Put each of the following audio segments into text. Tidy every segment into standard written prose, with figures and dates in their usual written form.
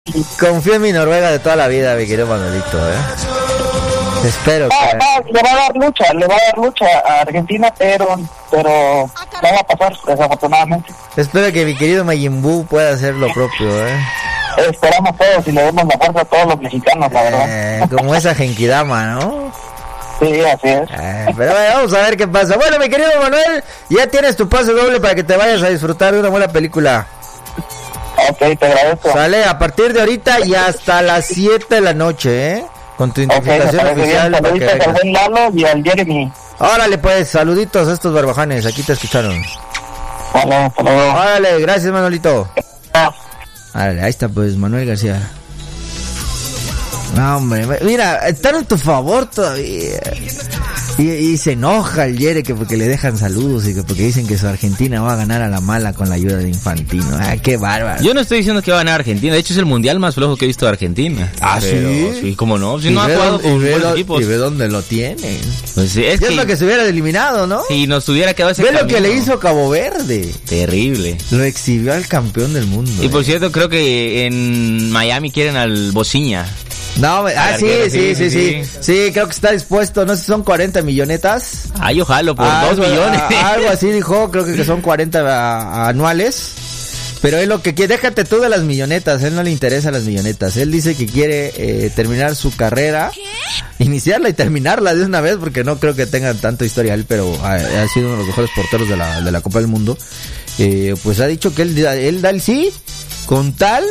Confío en mi Noruega de toda la vida, mi querido Manuelito, Espero que... Le va a dar lucha a Argentina, pero no va a pasar, desafortunadamente. Espero que mi querido Majin Buu pueda hacer lo propio, Esperamos todos y le demos la fuerza a todos los mexicanos, la verdad. Como esa Genkidama, ¿no? Sí, así es. Pero bueno, vamos a ver qué pasa. Bueno, mi querido Manuel, ya tienes tu pase doble para que te vayas a disfrutar de una buena película. Ok, te agradezco. Sale a partir de ahorita y hasta las 7 de la noche, con tu identificación oficial. Saluditos al buen Lalo y al Jeremy. Órale pues, saluditos a estos barbajanes, aquí te escucharon. Hola, hasta luego. Órale, gracias Manolito. Órale, ahí está pues Manuel García. No, hombre, mira, están a tu favor todavía. Y se enoja el Yere que porque le dejan saludos y que porque dicen que su Argentina va a ganar a la mala con la ayuda de Infantino. Qué bárbaro. Yo no estoy diciendo que va a ganar Argentina, de hecho es el mundial más flojo que he visto de Argentina. ¿Sí? Sí, ¿cómo no? Si no ha jugado con buenos equipos. Y ve dónde lo tienen. Pues sí, es lo que se hubiera eliminado, ¿no? Si nos hubiera quedado ese camino. Ve lo que le hizo Cabo Verde. Terrible. Lo exhibió al campeón del mundo. Y por cierto, creo que en Miami quieren al Bociña. No, sí, creo que está dispuesto, no sé si son 40 millonetas. Yo jalo por 2 millones. Algo así dijo, creo que son 40 anuales. Pero él lo que quiere, déjate tú de las millonetas, él no le interesa las millonetas. Él dice que quiere terminar su carrera, iniciarla y terminarla de una vez, porque no creo que tenga tanto historial, pero ha sido uno de los mejores porteros de la Copa del Mundo. Pues ha dicho que él da el sí, con tal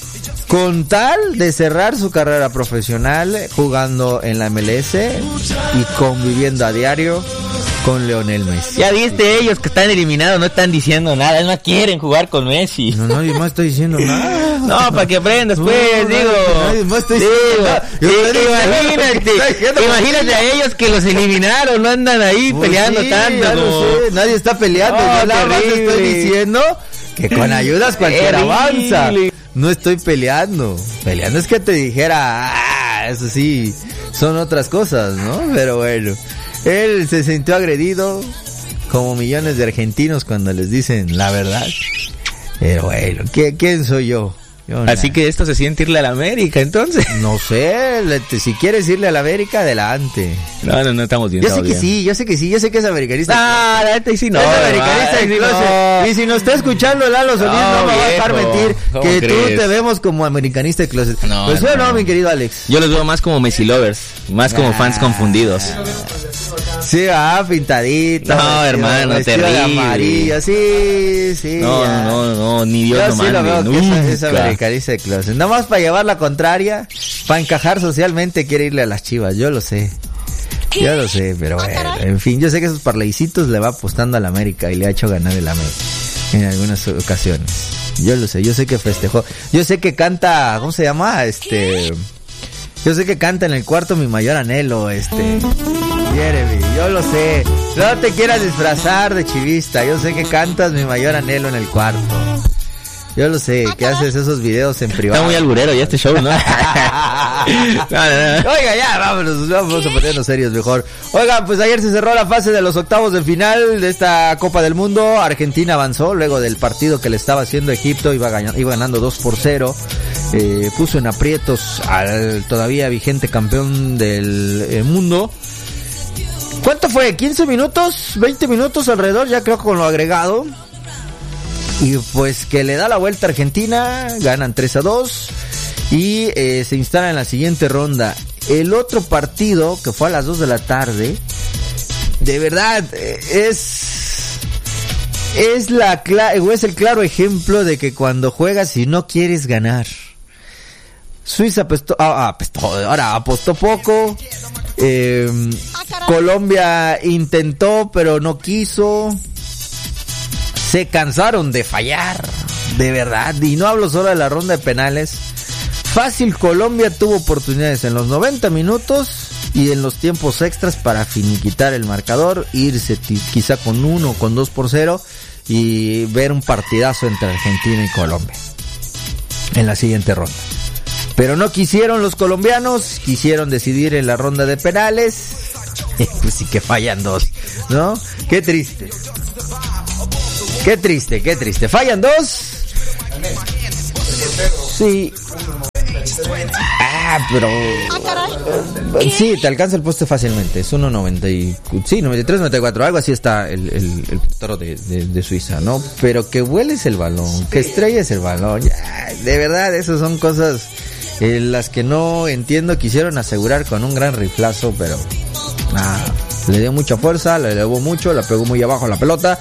de cerrar su carrera profesional jugando en la MLS y conviviendo a diario con Lionel Messi. Ya viste, ellos que están eliminados no están diciendo nada, no quieren jugar con Messi. No, nadie más está diciendo nada. No, para que aprendas, pues, digo. Nadie más está diciendo nada. Imagínate a ellos que los eliminaron, no andan ahí peleando tanto. Sé, nadie está peleando, yo nada más estoy diciendo que con ayudas cualquiera avanza. No estoy peleando. Peleando es que te dijera, eso sí, son otras cosas, ¿no? Pero bueno, él se sintió agredido como millones de argentinos cuando les dicen la verdad. Pero bueno, ¿quién soy yo? Así que esto se siente irle a la América, entonces. No sé, si quieres irle a la América, adelante. No estamos bien. Yo sé que sí, yo sé que es americanista. La neta sí no. Es americanista de closet. Y si nos está escuchando Lalo Solís, no me va a dejar mentir que tú te vemos como americanista de closet. Pues bueno, mi querido Alex. Yo los veo más como Messi lovers, más como fans confundidos. Sí, pintadito. No, hermano, terrible. Amarillo, sí. No, ni Dios lo mande. Yo sí lo veo que es americanista de closet. Nada más para llevar la contraria, para encajar socialmente quiere irle a las Chivas, yo lo sé, pero bueno, en fin, yo sé que esos parleycitos le va apostando a la América y le ha hecho ganar el América en algunas ocasiones. Yo lo sé, yo sé que festejó, yo sé que canta, ¿cómo se llama? Yo sé que canta en el cuarto mi mayor anhelo, Jeremy, yo lo sé. No te quieras disfrazar de chivista, yo sé que cantas mi mayor anhelo en el cuarto. Yo lo sé, que haces esos videos en privado. Está muy alburero ya este show, ¿no? Oiga, ya, vamos a ponernos serios mejor. Oigan, pues ayer se cerró la fase de los octavos de final de esta Copa del Mundo. Argentina avanzó luego del partido que le estaba haciendo Egipto, iba ganando 2-0. Puso en aprietos al todavía vigente campeón del mundo. ¿Cuánto fue? ¿15 minutos? ¿20 minutos alrededor? Ya creo con lo agregado. Y pues que le da la vuelta a Argentina, ganan 3-2 y se instala en la siguiente ronda. El otro partido, que fue a las 2 de la tarde, de verdad es el claro ejemplo de que cuando juegas y no quieres ganar. Suiza apostó poco. Colombia intentó pero no quiso. Se cansaron de fallar, de verdad, y no hablo solo de la ronda de penales. Fácil, Colombia tuvo oportunidades en los 90 minutos y en los tiempos extras para finiquitar el marcador, irse quizá con 1 o con 2-0 y ver un partidazo entre Argentina y Colombia en la siguiente ronda. Pero no quisieron los colombianos, quisieron decidir en la ronda de penales, pues sí que fallan 2, ¿no? Qué triste. Qué triste. Fallan 2. Sí. Pero... sí, te alcanza el poste fácilmente. Es 1.90 y... sí, 93, 94. Algo así está el portero de Suiza, ¿no? Pero que vueles el balón, que estrelles el balón. Ya, de verdad, esas son cosas las que no entiendo. Quisieron asegurar con un gran riflazo, pero... le dio mucha fuerza, le elevó mucho, la pegó muy abajo la pelota.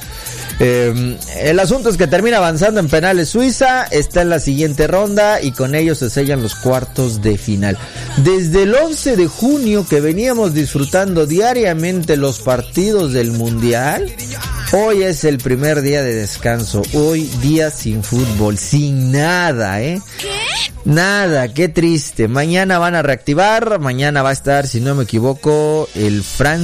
El asunto es que termina avanzando en penales Suiza, está en la siguiente ronda y con ello se sellan los cuartos de final. Desde el 11 de junio que veníamos disfrutando diariamente los partidos del Mundial, hoy es el primer día de descanso, hoy día sin fútbol, sin nada, Nada, qué triste. Mañana van a reactivar, mañana va a estar, si no me equivoco, el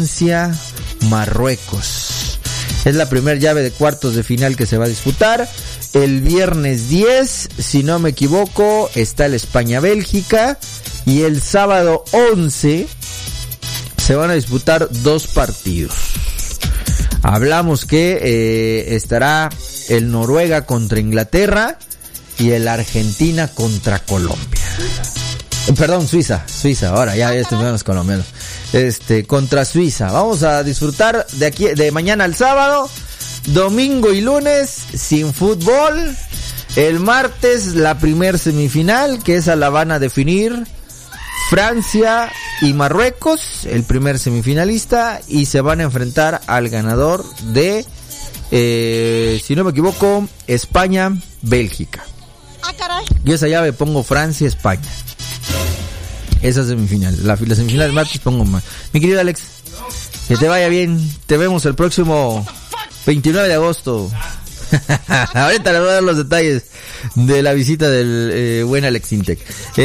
Francia-Marruecos. Es la primera llave de cuartos de final que se va a disputar. El viernes 10, si no me equivoco, está el España-Bélgica. Y el sábado 11 se van a disputar 2 partidos. Hablamos que estará el Noruega contra Inglaterra y el Argentina contra Colombia. Perdón, Suiza, ahora ya estuvieron los colombianos. Contra Suiza. Vamos a disfrutar de aquí, de mañana al sábado, domingo y lunes, sin fútbol. El martes, la primer semifinal, que esa la van a definir Francia y Marruecos, el primer semifinalista, y se van a enfrentar al ganador de, si no me equivoco, España-Bélgica. Yo esa llave pongo Francia-España. Esa semifinal, la semifinal del martes pongo más. Mi querido Alex, que te vaya bien. Te vemos el próximo 29 de agosto. Ahorita les voy a dar los detalles de la visita del buen Alex Intec.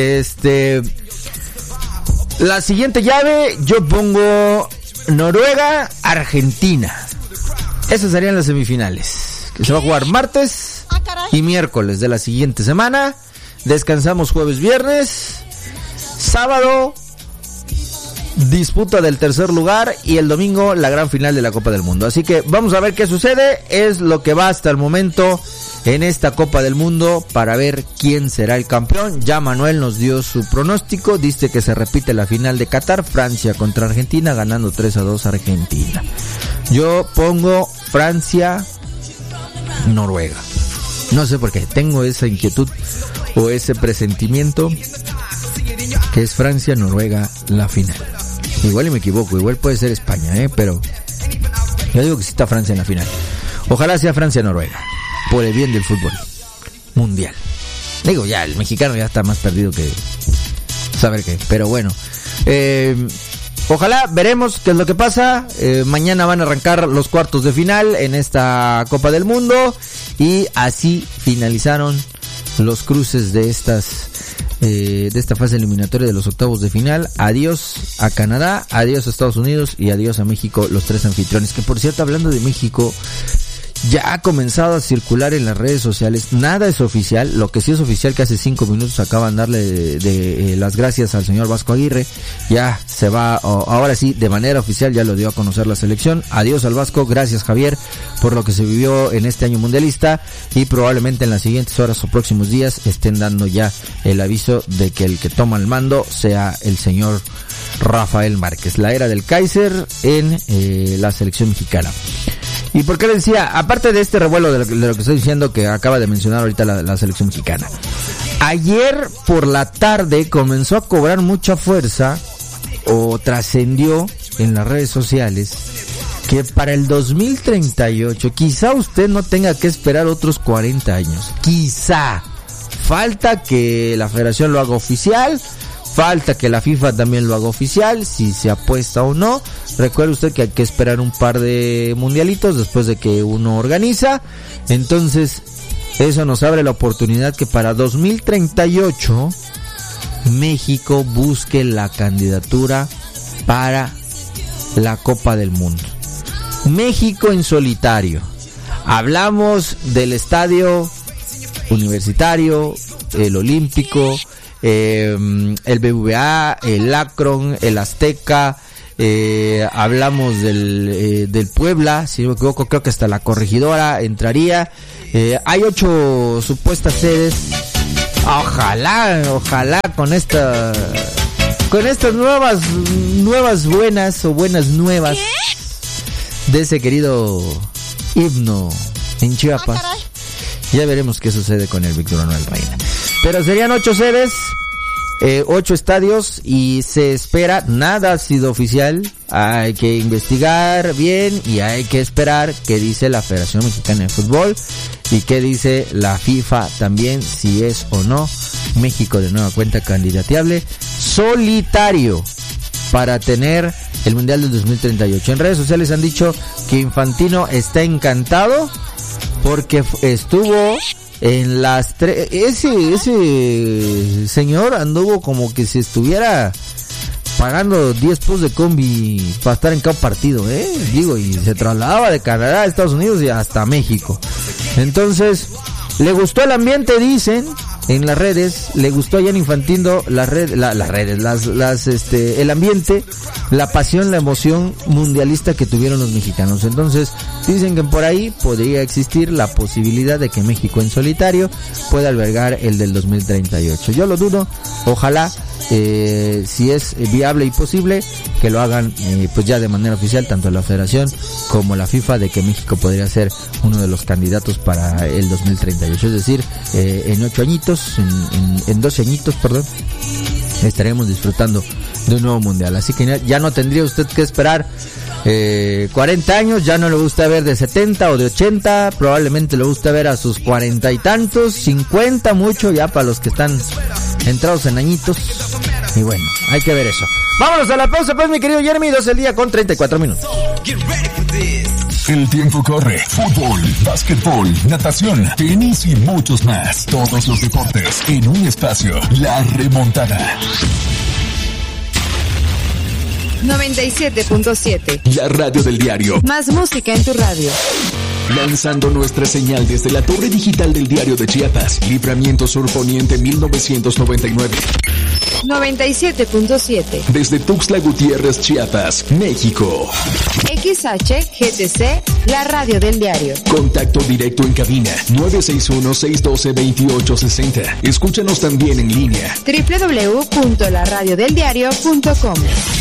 La siguiente llave yo pongo Noruega-Argentina. Esas serían las semifinales, que se va a jugar martes y miércoles de la siguiente semana. Descansamos jueves, viernes. Sábado, disputa del tercer lugar y el domingo la gran final de la Copa del Mundo. Así que vamos a ver qué sucede. Es lo que va hasta el momento en esta Copa del Mundo para ver quién será el campeón. Ya Manuel nos dio su pronóstico. Dice que se repite la final de Qatar, Francia contra Argentina, ganando 3-2 Argentina. Yo pongo Francia-Noruega. No sé por qué, tengo esa inquietud o ese presentimiento que es Francia-Noruega la final. Igual y me equivoco, igual puede ser España, pero yo digo que sí está Francia en la final. Ojalá sea Francia-Noruega, por el bien del fútbol mundial. Digo, ya, el mexicano ya está más perdido que saber qué, pero bueno. Ojalá, veremos qué es lo que pasa. Mañana van a arrancar los cuartos de final en esta Copa del Mundo y así finalizaron los cruces de esta fase eliminatoria de los octavos de final. Adiós a Canadá, adiós a Estados Unidos y adiós a México, los 3 anfitriones. Que por cierto, hablando de México, ya ha comenzado a circular en las redes sociales. Nada es oficial, lo que sí es oficial que hace 5 minutos acaban de darle las gracias al señor Vasco Aguirre. Ya se va, ahora sí, de manera oficial ya lo dio a conocer la selección. Adiós al Vasco, gracias Javier por lo que se vivió en este año mundialista y probablemente en las siguientes horas o próximos días estén dando ya el aviso de que el que toma el mando sea el señor Rafael Márquez. La era del Kaiser en la selección mexicana. ¿Y por qué le decía? Aparte de este revuelo de lo que estoy diciendo que acaba de mencionar ahorita la selección mexicana. Ayer por la tarde comenzó a cobrar mucha fuerza o trascendió en las redes sociales que para el 2038 quizá usted no tenga que esperar otros 40 años. Quizá. Falta que la federación lo haga oficial. Falta que la FIFA también lo haga oficial, si se apuesta o no. Recuerde usted que hay que esperar un par de mundialitos después de que uno organiza. Entonces, eso nos abre la oportunidad que para 2038 México busque la candidatura para la Copa del Mundo. México en solitario. Hablamos del estadio universitario, el olímpico, el BBVA, el Akron, el Azteca, hablamos del Puebla, si no me equivoco, creo que hasta la Corregidora entraría. Hay 8 supuestas sedes Ojalá con estas nuevas buenas o buenas nuevas de ese querido himno en Chiapas. Ya veremos qué sucede con el Víctor Manuel Reina. Pero serían 8 sedes, 8 estadios y se espera, nada ha sido oficial, hay que investigar bien y hay que esperar qué dice la Federación Mexicana de Fútbol y qué dice la FIFA también, si es o no México de nueva cuenta candidateable solitario para tener el Mundial del 2038. En redes sociales han dicho que Infantino está encantado porque estuvo en las ese señor anduvo como que si estuviera pagando 10 pesos de combi para estar en cada partido, digo, y se trasladaba de Canadá a Estados Unidos y hasta México. Entonces, le gustó el ambiente, dicen en las redes, le gustó allá en Infantino el ambiente, la pasión, la emoción mundialista que tuvieron los mexicanos. Entonces, dicen que por ahí podría existir la posibilidad de que México en solitario pueda albergar el del 2038. Yo lo dudo, ojalá, si es viable y posible, que lo hagan pues ya de manera oficial, tanto la Federación como la FIFA, de que México podría ser uno de los candidatos para el 2038. Es decir, en 8 añitos, en 12 añitos, perdón, estaremos disfrutando de un nuevo mundial. Así que ya no tendría usted que esperar 40 años, ya no le gusta ver de 70 o de 80, probablemente le gusta ver a sus 40 y tantos, 50 mucho, ya para los que están entrados en añitos. Y bueno, hay que ver eso. Vámonos a la pausa, pues, mi querido Jeremy, 12 del día con 34 minutos. El tiempo corre. Fútbol, básquetbol, natación, tenis y muchos más. Todos los deportes en un espacio. La Remontada. 97.7. La radio del diario. Más música en tu radio. Lanzando nuestra señal desde la torre digital del Diario de Chiapas. Libramiento Sur Poniente 1999. 97.7. Desde Tuxtla Gutiérrez, Chiapas, México. XHGTC, la radio del diario. Contacto directo en cabina 961-612-2860. Escúchanos también en línea. www.laradiodeldiario.com.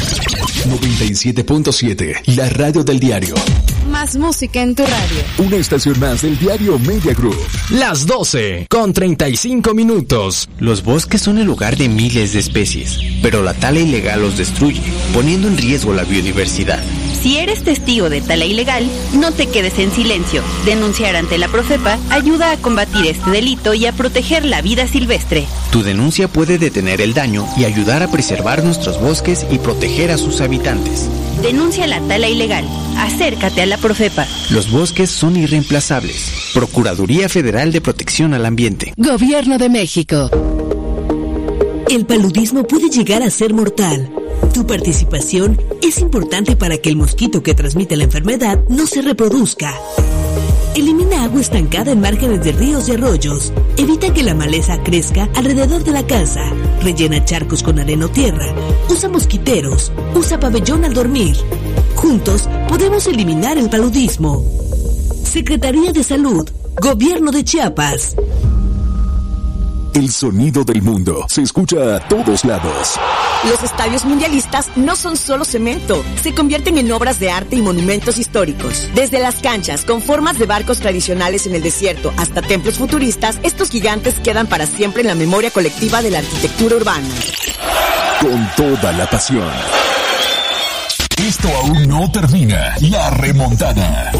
97.7, la radio del diario. Más música en tu radio. Una estación más del diario Media Group. Las 12 con 35 minutos. Los bosques son el hogar de miles de especies, pero la tala ilegal los destruye, poniendo en riesgo la biodiversidad. Si eres testigo de tala ilegal, no te quedes en silencio. Denunciar ante la Profepa ayuda a combatir este delito y a proteger la vida silvestre. Tu denuncia puede detener el daño y ayudar a preservar nuestros bosques y proteger a sus habitantes. Denuncia la tala ilegal. Acércate a la Profepa. Los bosques son irreemplazables. Procuraduría Federal de Protección al Ambiente. Gobierno de México. El paludismo puede llegar a ser mortal. Tu participación es importante para que el mosquito que transmite la enfermedad no se reproduzca. Elimina agua estancada en márgenes de ríos y arroyos. Evita que la maleza crezca alrededor de la casa. Rellena charcos con arena o tierra. Usa mosquiteros. Usa pabellón al dormir. Juntos podemos eliminar el paludismo. Secretaría de Salud, Gobierno de Chiapas. El sonido del mundo se escucha a todos lados. Los estadios mundialistas no son solo cemento, se convierten en obras de arte y monumentos históricos. Desde las canchas con formas de barcos tradicionales en el desierto hasta templos futuristas, estos gigantes quedan para siempre en la memoria colectiva de la arquitectura urbana. Con toda la pasión. Esto aún no termina. La Remontada.